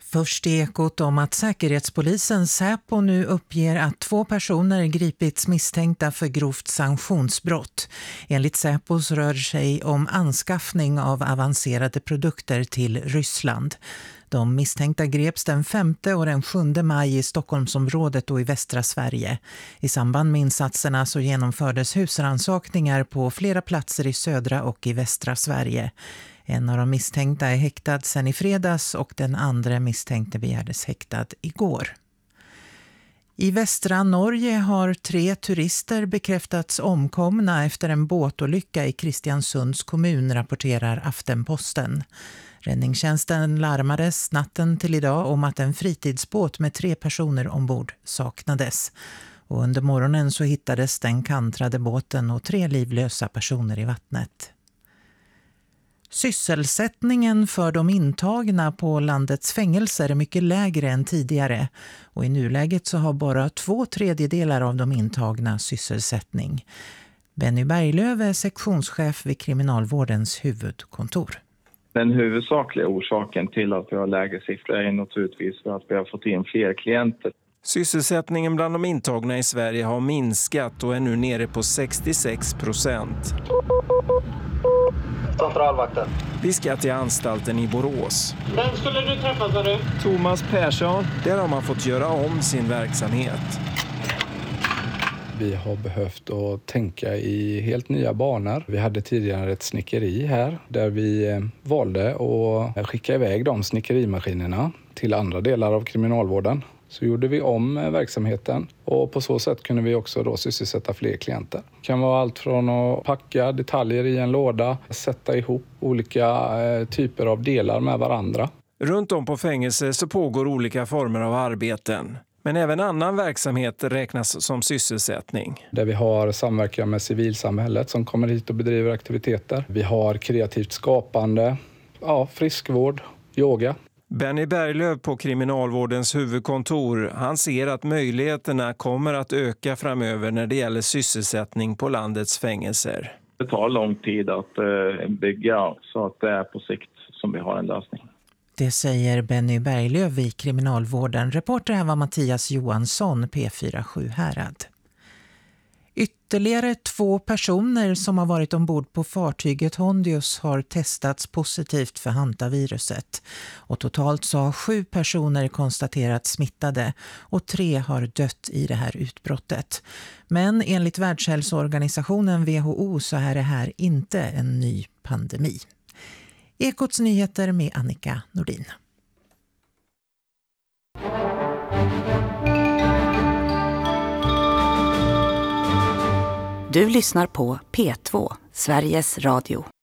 Först i Ekot om att säkerhetspolisen Säpo nu uppger att 2 personer gripits misstänkta för grovt sanktionsbrott. Enligt Säpos rör sig om anskaffning av avancerade produkter till Ryssland. De misstänkta greps den 5:e och den 7 maj i Stockholmsområdet och i västra Sverige. I samband med insatserna så genomfördes husrannsakningar på flera platser i södra och i västra Sverige. En av de misstänkta är häktad sedan i fredags och den andra misstänkte begärdes häktad igår. I västra Norge har 3 turister bekräftats omkomna efter en båtolycka i Kristiansunds kommun, rapporterar Aftenposten. Räddningstjänsten larmades natten till idag om att en fritidsbåt med 3 personer ombord saknades. Och under morgonen så hittades den kantrade båten och 3 livlösa personer i vattnet. Sysselsättningen för de intagna på landets fängelser är mycket lägre än tidigare och i nuläget så har bara 2/3 av de intagna sysselsättning. Benny Berglöf är sektionschef vid Kriminalvårdens huvudkontor. Den huvudsakliga orsaken till att vi har lägre siffror är naturligtvis för att vi har fått in fler klienter. Sysselsättningen bland de intagna i Sverige har minskat och är nu nere på 66%. Centralvakten. Vi ska till anstalten i Borås. Vem skulle du träffa, sa du? Thomas Persson. Där har man fått göra om sin verksamhet. Vi har behövt att tänka i helt nya banor. Vi hade tidigare ett snickeri här där vi valde att skicka iväg de snickerimaskinerna till andra delar av kriminalvården. Så gjorde vi om verksamheten och på så sätt kunde vi också då sysselsätta fler klienter. Det kan vara allt från att packa detaljer i en låda, sätta ihop olika typer av delar med varandra. Runt om på fängelse så pågår olika former av arbeten. Men även annan verksamhet räknas som sysselsättning. Där vi har samverkan med civilsamhället som kommer hit och bedriver aktiviteter. Vi har kreativt skapande, friskvård, yoga. Benny Berglöf på Kriminalvårdens huvudkontor, han ser att möjligheterna kommer att öka framöver när det gäller sysselsättning på landets fängelser. Det tar lång tid att bygga så att det är på sikt som vi har en lösning. Det säger Benny Berglöf vid Kriminalvården. Reporter här var Mattias Johansson, P47 Härad. Ytterligare 2 personer som har varit ombord på fartyget Hondius har testats positivt för hantaviruset. Och totalt så har 7 personer konstaterats smittade och 3 har dött i det här utbrottet. Men enligt Världshälsoorganisationen WHO så är det här inte en ny pandemi. Ekots nyheter med Annika Nordin. Du lyssnar på P2, Sveriges Radio.